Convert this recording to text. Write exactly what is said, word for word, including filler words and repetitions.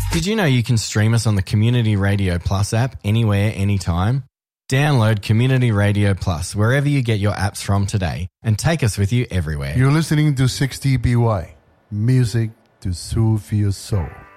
Did you know you can stream us on the Community Radio Plus app anywhere, anytime? Download Community Radio Plus wherever you get your apps from today and take us with you everywhere. You're listening to sixty B Y, music to soothe your soul.